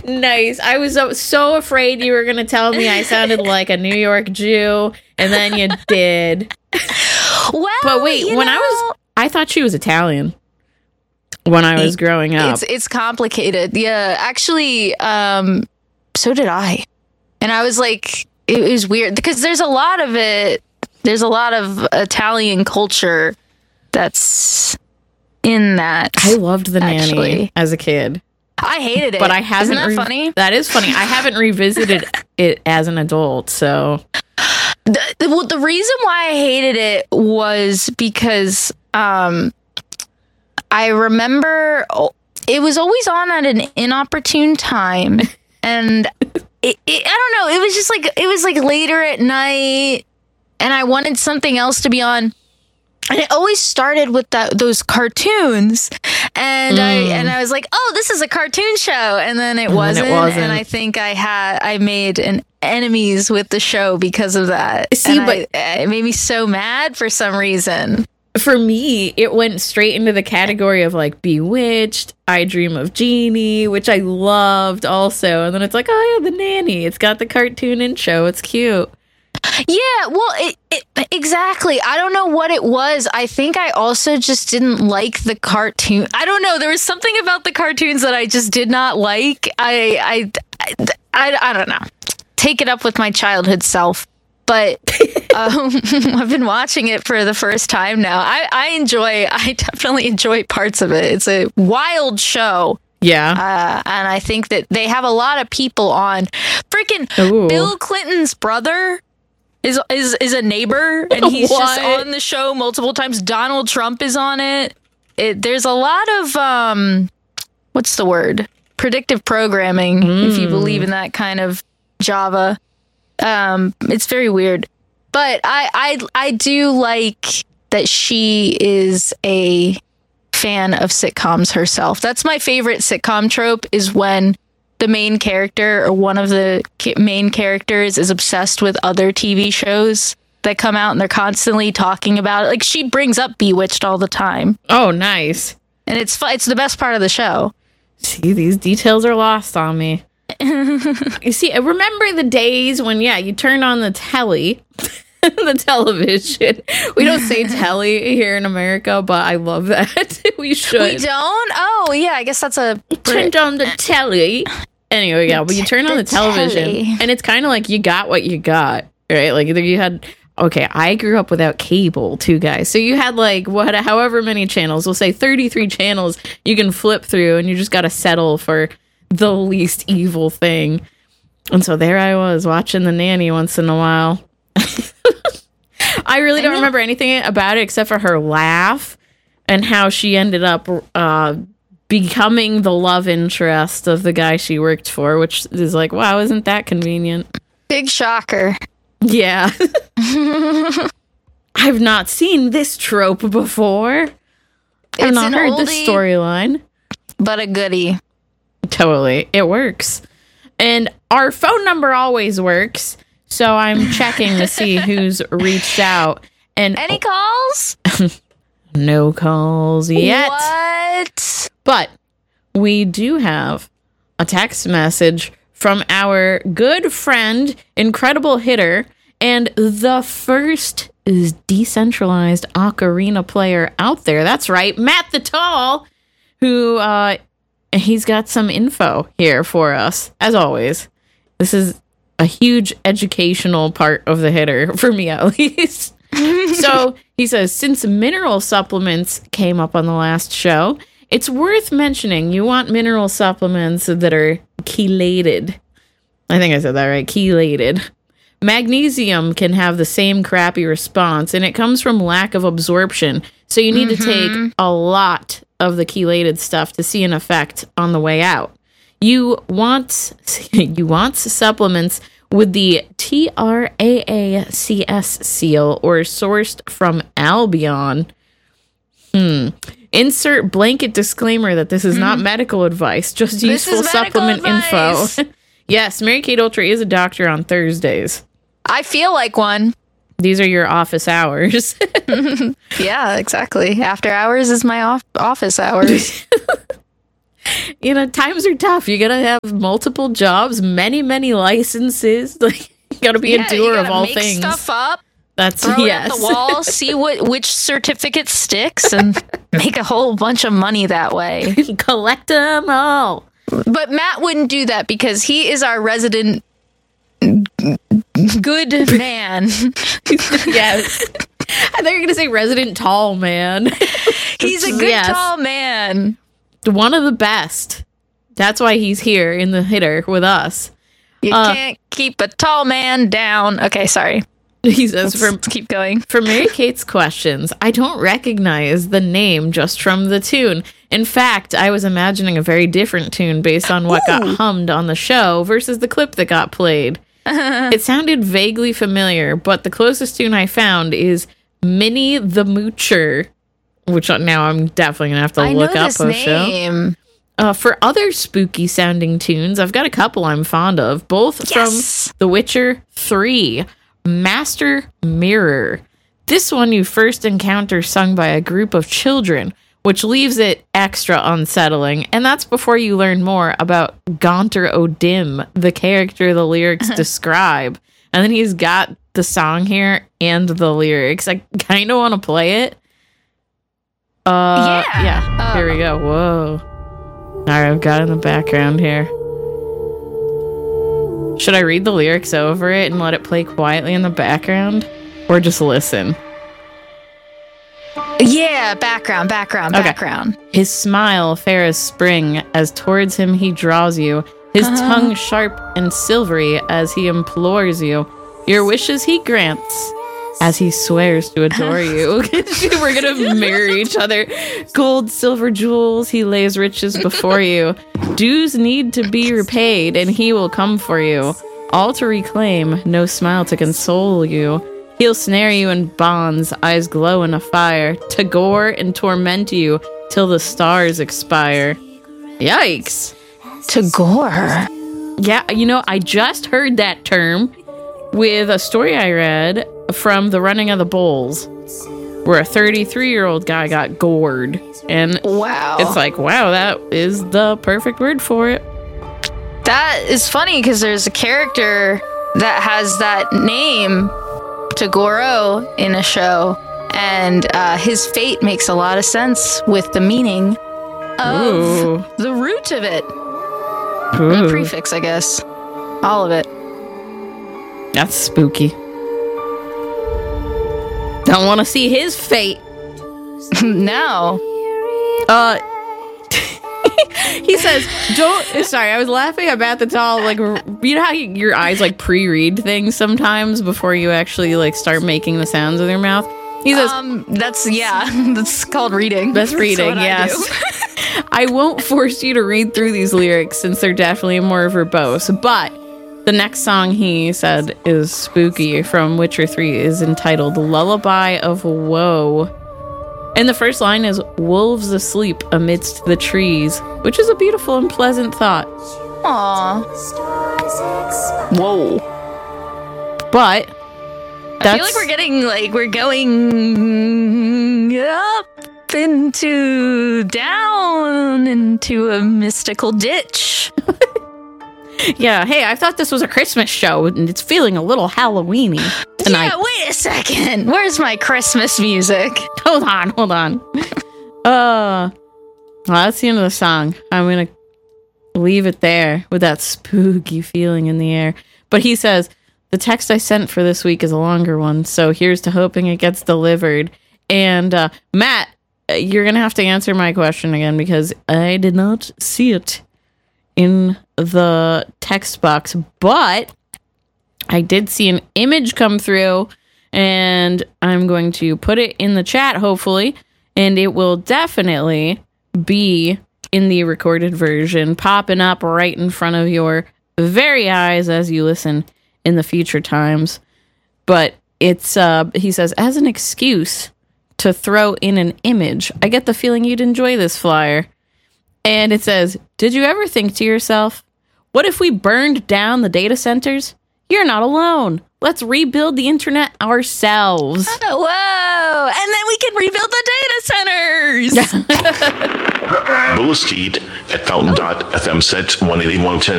Nice. I was so afraid you were going to tell me I sounded like a New York Jew, and then you did. Well, but wait, I thought she was Italian when I was growing up. It's complicated. Yeah, actually, so did I. And I was like, it was weird because there's a lot of Italian culture that's in that. I loved The Nanny as a kid. I hated it. But I haven't. Isn't that funny? That is funny. I haven't revisited it as an adult, so. The reason why I hated it was because I remember it was always on at an inopportune time, and I don't know. It was like later at night, and I wanted something else to be on. And it always started with those cartoons, and I was like, "Oh, this is a cartoon show," and then it wasn't. And I think I made enemies with the show because of that. See, but it made me so mad for some reason. For me, it went straight into the category of like Bewitched, I Dream of Jeannie, which I loved also, and then it's like, oh yeah, The Nanny. It's got the cartoon intro. It's cute. Yeah, well, exactly. I don't know what it was. I think I also just didn't like the cartoon. I don't know. There was something about the cartoons that I just did not like. I don't know. Take it up with my childhood self. But I've been watching it for the first time now. I definitely enjoy parts of it. It's a wild show. Yeah. And I think that they have a lot of people on. Freaking Bill Clinton's brother is a neighbor, and he's just on the show multiple times. Donald Trump is on it. There's a lot of what's the word? Predictive programming, if you believe in that kind of Java. It's very weird. But I do like that she is a fan of sitcoms herself. That's my favorite sitcom trope, is when the main character or one of the main characters is obsessed with other TV shows that come out and they're constantly talking about it. Like, she brings up Bewitched all the time. Oh, nice. And it's the best part of the show. See, these details are lost on me. You see, I remember the days when, you turn on the telly, the television. We don't say telly here in America, but I love that. We should. We don't? Oh, yeah, I guess that's turned on the telly. Anyway, but you turn on the television, and it's kind of like you got what you got, right? Like, either you had... Okay, I grew up without cable, too, guys. So you had, like, however many channels. We'll say 33 channels you can flip through, and you just got to settle for the least evil thing. And so there I was, watching The Nanny once in a while. I really don't remember anything about it except for her laugh and how she ended up becoming the love interest of the guy she worked for, which is like, wow, isn't that convenient? Big shocker. Yeah. I've not seen this trope before. I've not heard this storyline. But a goodie. Totally. It works. And our phone number always works. So I'm checking to see who's reached out. And any calls? No calls yet. What? But we do have a text message from our good friend, incredible hitter, and the first decentralized ocarina player out there. That's right, Matt the Tall, who he's got some info here for us, as always. This is a huge educational part of the hitter, for me at least. So he says, since mineral supplements came up on the last show, it's worth mentioning you want mineral supplements that are chelated. I think I said that right, chelated. Magnesium can have the same crappy response, and it comes from lack of absorption. So you need to take a lot of the chelated stuff to see an effect on the way out. You want supplements with the TRAACS seal or sourced from Albion. Insert blanket disclaimer that this is not medical advice, just useful supplement info. Yes, Mary Kate Ultra is a doctor on Thursdays. I feel like one. These are your office hours. Yeah, exactly. After hours is my office hours. Times are tough. You gotta have multiple jobs, many licenses. Like, you gotta be a doer of all things. Stuff up. That's throw it at the wall, see which certificate sticks, and make a whole bunch of money that way. Collect them all. But Matt wouldn't do that because he is our resident good man. Yes. I thought you were going to say resident tall man. He's a good tall man. One of the best. That's why he's here in the hitter with us. You can't keep a tall man down. Okay, sorry. He says, let's keep going. For Mary Kate's questions, I don't recognize the name just from the tune. In fact, I was imagining a very different tune based on what got hummed on the show versus the clip that got played. It sounded vaguely familiar, but the closest tune I found is Minnie the Moocher, which now I'm definitely going to have to look up post-show. For other spooky sounding tunes, I've got a couple I'm fond of, both from The Witcher 3. Master Mirror. This one you first encounter sung by a group of children, which leaves it extra unsettling, and that's before you learn more about Gaunter O'Dim, the character the lyrics describe. And then he's got the song here and the lyrics. I kind of want to play it. Yeah. Here we go. Whoa. All right, I've got it in the background here. Should I read the lyrics over it and let it play quietly in the background? Or just listen? Yeah, background. His smile fair as spring, as towards him he draws you. His tongue sharp and silvery as he implores you. Your wishes he grants as he swears to adore you. We're gonna marry each other. Gold, silver, jewels, he lays riches before you. Dues need to be repaid, and he will come for you. All to reclaim, no smile to console you. He'll snare you in bonds, eyes glow in a fire, to gore and torment you till the stars expire. Yikes. To gore? Yeah, I just heard that term with a story I read from The Running of the Bulls, where a 33-year-old guy got gored. And wow. It's like, wow, that is the perfect word for it. That is funny because there's a character that has that name, Tagoro, in a show, and his fate makes a lot of sense with the meaning of the root of it. The prefix, I guess. All of it. That's spooky. Don't want to see his fate. No. He says, sorry, I was laughing about the doll. Like, you know how your eyes like pre-read things sometimes before you actually like start making the sounds with your mouth? He says, that's called reading. That's reading, yes. I won't force you to read through these lyrics since they're definitely more verbose, but the next song he said is spooky from Witcher 3 is entitled Lullaby of Woe. And the first line is wolves asleep amidst the trees, which is a beautiful and pleasant thought. Aww. Whoa. But I feel like we're going up down into a mystical ditch. Yeah, hey, I thought this was a Christmas show, and it's feeling a little Halloween-y tonight. Yeah, wait a second. Where's my Christmas music? Hold on. Well, that's the end of the song. I'm going to leave it there with that spooky feeling in the air. But he says, the text I sent for this week is a longer one, so here's to hoping it gets delivered. And, Matt, you're going to have to answer my question again because I did not see it in the text box, but I did see an image come through, and I'm going to put it in the chat, hopefully, and it will definitely be in the recorded version, popping up right in front of your very eyes as you listen in the future times. But it's, he says, as an excuse to throw in an image, I get the feeling you'd enjoy this flyer. And it says, did you ever think to yourself, what if we burned down the data centers? You're not alone. Let's rebuild the internet ourselves. Whoa! And then we can rebuild the data centers. Bullis Teed at Fountain.fm said 18110